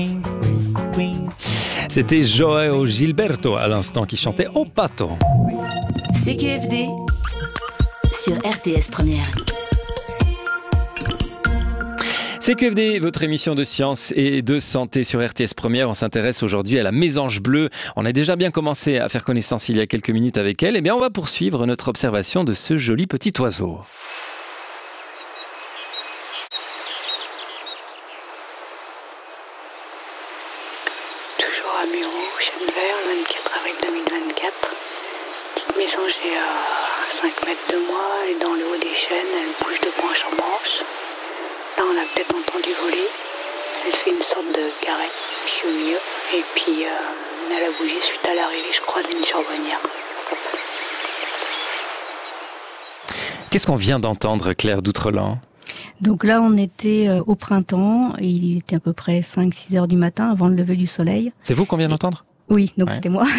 C'était João Gilberto à l'instant qui chantait Au Pato. CQFD sur RTS Première. CQFD, votre émission de science et de santé sur RTS Première. On s'intéresse aujourd'hui à la mésange bleue. On a déjà bien commencé à faire connaissance il y a quelques minutes avec elle. Eh bien, on va poursuivre notre observation de ce joli petit oiseau. Toujours à Muro, Chêne-Vert, le 24 avril 2024. Petite mésangée à 5 mètres de moi, elle est dans le haut des chênes, elle bouge de branche en branche. Là, on a peut-être entendu voler. Elle fait une sorte de carré, je suis au milieu. Et puis, elle a bougé suite à l'arrivée, je crois, d'une charbonnière. Qu'est-ce qu'on vient d'entendre, Claire Doutrelan ? Donc là, on était au printemps, et il était à peu près 5-6 heures du matin, avant le lever du soleil. C'est vous qu'on vient d'entendre ? Oui, donc ouais. C'était moi.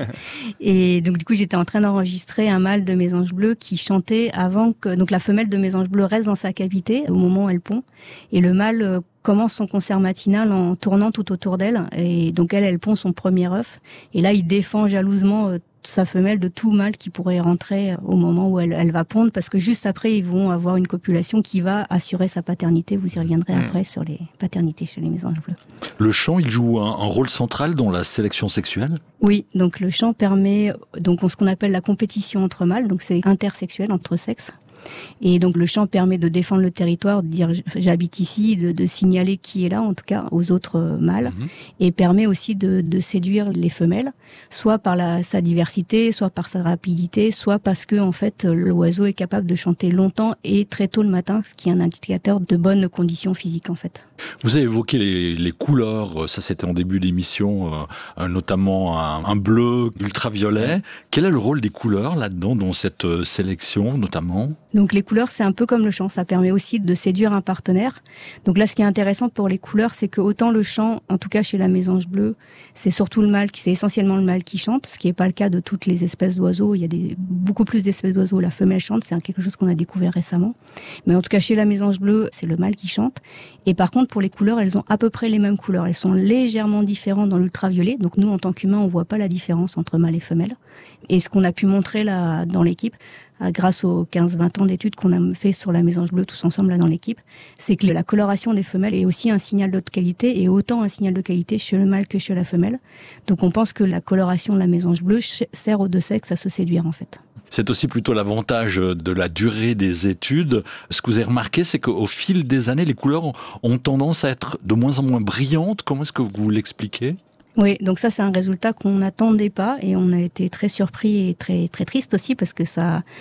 Et donc du coup, j'étais en train d'enregistrer un mâle de mésange bleu qui chantait avant que... Donc la femelle de mésange bleu reste dans sa cavité au moment où elle pond. Et le mâle commence son concert matinal en tournant tout autour d'elle. Et donc elle pond son premier œuf. Et là, il défend jalousement sa femelle de tout mâle qui pourrait rentrer au moment où elle va pondre, parce que juste après, ils vont avoir une copulation qui va assurer sa paternité. Vous y reviendrez après sur les paternités chez les mésanges bleus. Le chant, il joue un rôle central dans la sélection sexuelle ? Oui, donc le chant permet donc ce qu'on appelle la compétition entre mâles, donc c'est intersexuel entre sexes. Et donc le chant permet de défendre le territoire, de dire j'habite ici, de signaler qui est là, en tout cas aux autres mâles, et permet aussi de séduire les femelles, soit par sa diversité, soit par sa rapidité, soit parce que en fait l'oiseau est capable de chanter longtemps et très tôt le matin, ce qui est un indicateur de bonnes conditions physiques en fait. Vous avez évoqué les couleurs, ça c'était en début d'émission, notamment un bleu ultraviolet. Quel est le rôle des couleurs là-dedans, dans cette sélection notamment ? Donc les couleurs, c'est un peu comme le chant, ça permet aussi de séduire un partenaire. Donc là, ce qui est intéressant pour les couleurs, c'est que autant le chant, en tout cas chez la mésange bleue, c'est surtout le mâle, c'est essentiellement le mâle qui chante, ce qui n'est pas le cas de toutes les espèces d'oiseaux. Il y a beaucoup plus d'espèces d'oiseaux où la femelle chante, c'est quelque chose qu'on a découvert récemment. Mais en tout cas, chez la mésange bleue, c'est le mâle qui chante. Et par contre, pour les couleurs, elles ont à peu près les mêmes couleurs. Elles sont légèrement différentes dans l'ultraviolet. Donc nous, en tant qu'humains, on voit pas la différence entre mâle et femelle. Et ce qu'on a pu montrer là dans l'équipe, grâce aux 15-20 ans d'études qu'on a fait sur la mésange bleue tous ensemble là dans l'équipe, c'est que la coloration des femelles est aussi un signal de qualité, et autant un signal de qualité chez le mâle que chez la femelle. Donc on pense que la coloration de la mésange bleue sert aux deux sexes à se séduire en fait. C'est aussi plutôt l'avantage de la durée des études. Ce que vous avez remarqué, c'est qu'au fil des années, les couleurs ont tendance à être de moins en moins brillantes. Comment est-ce que vous l'expliquez ? Oui, donc ça c'est un résultat qu'on n'attendait pas, et on a été très surpris et très très triste aussi, parce que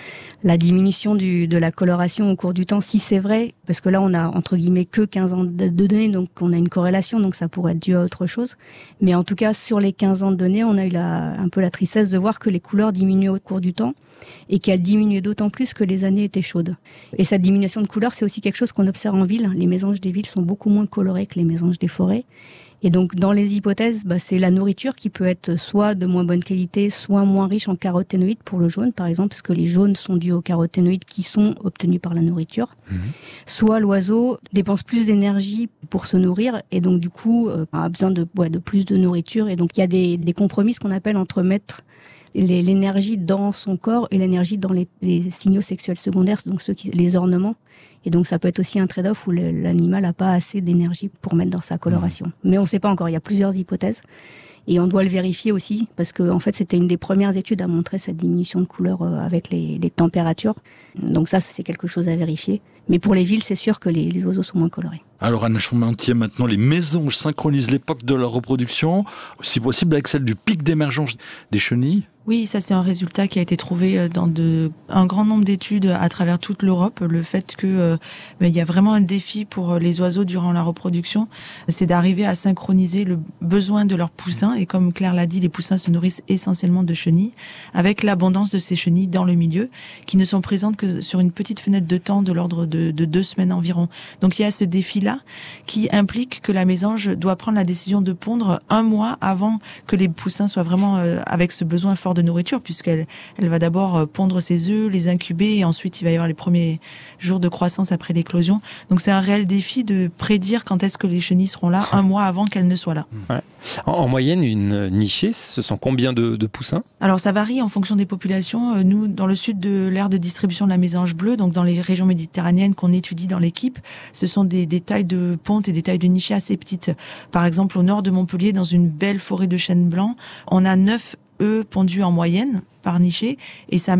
la diminution de la coloration au cours du temps, si c'est vrai, parce que là on a entre guillemets que 15 ans de données, donc on a une corrélation, donc ça pourrait être dû à autre chose. Mais en tout cas sur les 15 ans de données, on a eu un peu la tristesse de voir que les couleurs diminuaient au cours du temps, et qu'elles diminuaient d'autant plus que les années étaient chaudes. Et cette diminution de couleur, c'est aussi quelque chose qu'on observe en ville. Les mésanges des villes sont beaucoup moins colorées que les mésanges des forêts. Et donc, dans les hypothèses, c'est la nourriture qui peut être soit de moins bonne qualité, soit moins riche en caroténoïdes pour le jaune, par exemple, parce que les jaunes sont dus aux caroténoïdes qui sont obtenus par la nourriture. Soit l'oiseau dépense plus d'énergie pour se nourrir, et donc du coup a besoin de plus de nourriture. Et donc, il y a des compromis, ce qu'on appelle entre mettre l'énergie dans son corps et l'énergie dans les signaux sexuels secondaires, donc les ornements. Et donc ça peut être aussi un trade-off où l'animal n'a pas assez d'énergie pour mettre dans sa coloration. Mais on ne sait pas encore, il y a plusieurs hypothèses. Et on doit le vérifier aussi, parce que en fait c'était une des premières études à montrer cette diminution de couleur avec les températures. Donc ça, c'est quelque chose à vérifier. Mais pour les villes, c'est sûr que les oiseaux sont moins colorés. Alors Anne Champmantier, maintenant les mésanges synchronisent l'époque de leur reproduction, si possible avec celle du pic d'émergence des chenilles. Oui, ça c'est un résultat qui a été trouvé dans un grand nombre d'études à travers toute l'Europe. Le fait que il y a vraiment un défi pour les oiseaux durant la reproduction, c'est d'arriver à synchroniser le besoin de leurs poussins. Et comme Claire l'a dit, les poussins se nourrissent essentiellement de chenilles, avec l'abondance de ces chenilles dans le milieu, qui ne sont présentes que sur une petite fenêtre de temps de l'ordre de 2 semaines environ. Donc il y a ce défi-là qui implique que la mésange doit prendre la décision de pondre 1 mois avant que les poussins soient vraiment avec ce besoin fort transport de nourriture, puisqu'elle va d'abord pondre ses œufs, les incuber, et ensuite il va y avoir les premiers jours de croissance après l'éclosion. Donc c'est un réel défi de prédire quand est-ce que les chenilles seront là, un mois avant qu'elles ne soient là. Ouais. En moyenne, une nichée, ce sont combien de poussins ? Alors ça varie en fonction des populations. Nous, dans le sud de l'aire de distribution de la mésange bleue, donc dans les régions méditerranéennes qu'on étudie dans l'équipe, ce sont des tailles de ponte et des tailles de nichée assez petites. Par exemple, au nord de Montpellier, dans une belle forêt de chênes blancs, on a 9 œufs pondus en moyenne par nichée, et ça